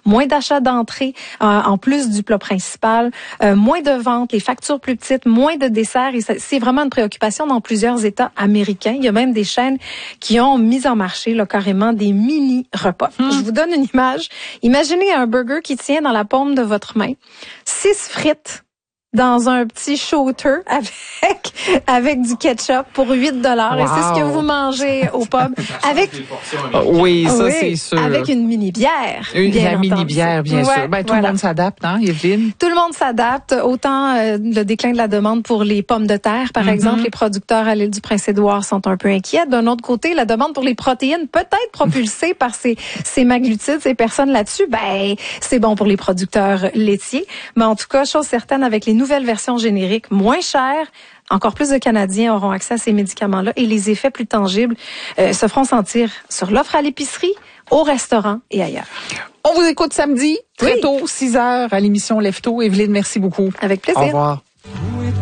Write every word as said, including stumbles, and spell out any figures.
moins d'achats d'entrée euh, en plus du plat principal, euh, moins de ventes, les factures plus petites, moins de desserts. Et ça, c'est vraiment une préoccupation dans plusieurs États américains. Il y a même des chaînes qui ont mis en marché là, carrément des mini-repas. Hum. Je vous donne une image. Imaginez un burger qui tient dans la paume de votre main, six frites dans un petit shooter avec avec du ketchup pour huit dollars. Wow. Et c'est ce que vous mangez au pub. Avec oui, ça oui, c'est sûr. Avec une mini-bière. Une la mini-bière, bien ouais, sûr. Ben, tout voilà. le monde s'adapte, hein, Evelyne? Tout le monde s'adapte. Autant euh, le déclin de la demande pour les pommes de terre, par mm-hmm. exemple. Les producteurs à l'île du Prince-Édouard sont un peu inquiets. D'un autre côté, la demande pour les protéines, peut-être propulsée par ces, ces maglutides, ces personnes là-dessus, ben c'est bon pour les producteurs laitiers. Mais en tout cas, chose certaine, avec les nouvelles versions génériques moins chères, encore plus de Canadiens auront accès à ces médicaments-là et les effets plus tangibles euh, se feront sentir sur l'offre à l'épicerie, au restaurant et ailleurs. On vous écoute samedi, très oui. tôt, six heures, à l'émission Lève-Tôt. Evelyne, merci beaucoup. Avec plaisir. Au revoir.